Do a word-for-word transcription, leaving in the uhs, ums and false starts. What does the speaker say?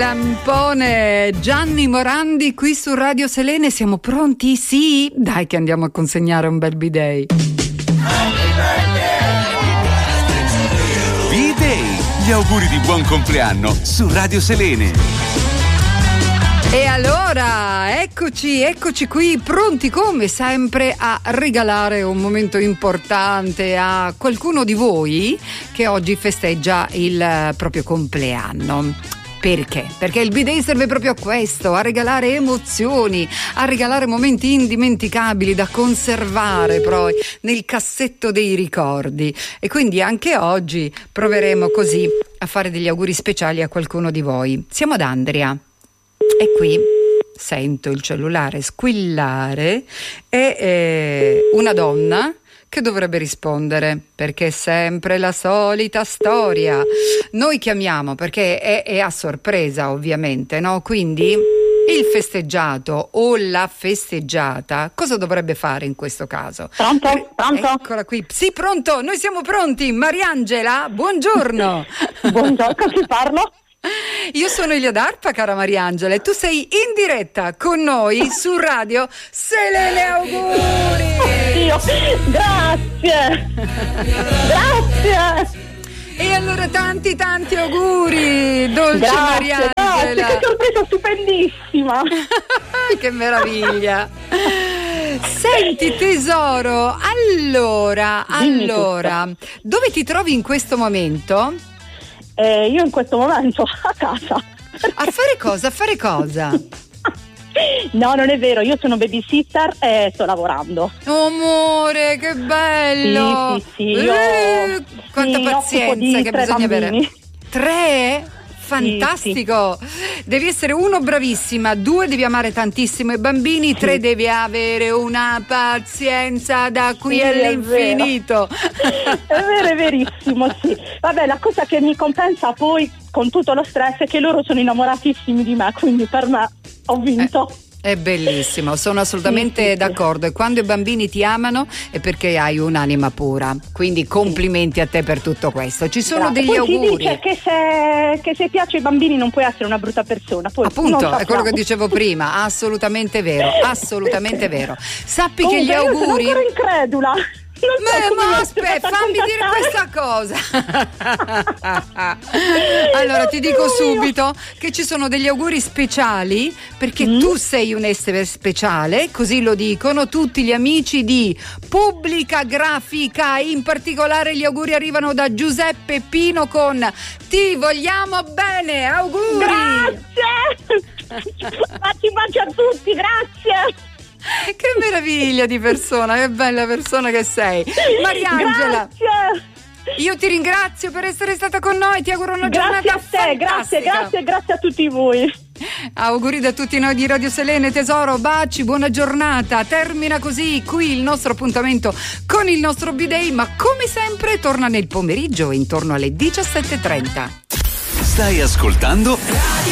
Zampone, Gianni Morandi qui su Radio Selene. Siamo pronti? Sì? Dai che andiamo a consegnare un bel bidet. B-Day, gli auguri di buon compleanno su Radio Selene. E allora, eccoci, eccoci qui, pronti come sempre a regalare un momento importante a qualcuno di voi che oggi festeggia il proprio compleanno. Perché? Perché il B-Day serve proprio a questo, a regalare emozioni, a regalare momenti indimenticabili da conservare poi nel cassetto dei ricordi. E quindi anche oggi proveremo così a fare degli auguri speciali a qualcuno di voi. Siamo ad Andria. E qui sento il cellulare squillare e eh, una donna che dovrebbe rispondere, perché è sempre la solita storia. Noi chiamiamo perché è, è a sorpresa, ovviamente, no? Quindi il festeggiato o la festeggiata cosa dovrebbe fare in questo caso? Pronto? Pronto? Eccola qui. Sì, pronto, noi siamo pronti. Mariangela, buongiorno. Buongiorno, con chi parlo? Io sono Elia D'Arpa, cara Mariangela, e tu sei in diretta con noi su Radio Selene. Auguri! Io, grazie! Grazie! E allora tanti tanti auguri, dolce Grazie, Mariangela! grazie, che sorpresa stupendissima! Che meraviglia! Senti tesoro, allora, Dimmi allora, tutto. dove ti trovi in questo momento? Eh, io in questo momento a casa. A fare cosa? A fare cosa? No, non è vero, io sono babysitter e sto lavorando. Oh, amore, che bello! Sì, sì, sì, io Eh, quanta mi occupo pazienza di che tre bisogna bambini. avere. Tre? Fantastico! Devi essere uno bravissima, due devi amare tantissimo i bambini, tre Sì. devi avere una pazienza da qui Sì, è all'infinito. È vero, è verissimo, sì. Vabbè, la cosa che mi compensa poi con tutto lo stress è che loro sono innamoratissimi di me, quindi per me ho vinto. Eh. È bellissimo, sono assolutamente sì, sì, d'accordo. E quando i bambini ti amano è perché hai un'anima pura. Quindi complimenti a te per tutto questo. Ci sono Grazie. degli Poi auguri. si dice che se, che se piace ai bambini non puoi essere una brutta persona. Poi Appunto, non è quello che sappiamo. dicevo prima, assolutamente vero, assolutamente vero. Sappi che gli Comunque, auguri. Io sono ancora incredula. Non so Beh, come ma mi aspetta, faccia fammi dire contattare. questa cosa. Allora ti dico subito che ci sono degli auguri speciali perché Mm. tu sei un essere speciale, così lo dicono tutti gli amici di Pubblica Grafica. In particolare gli auguri arrivano da Giuseppe Pino con "Ti vogliamo bene", auguri. Grazie. Facci baci a tutti, grazie. Che meraviglia di persona, che bella persona che sei. Mariangela, Grazie. io ti ringrazio per essere stata con noi, ti auguro una Grazie giornata a te, grazie, fantastica. grazie, grazie a tutti voi. Auguri da tutti noi di Radio Selene, tesoro, baci, buona giornata. Termina così qui il nostro appuntamento con il nostro B-Day, ma come sempre torna nel pomeriggio intorno alle diciassette e trenta. Stai ascoltando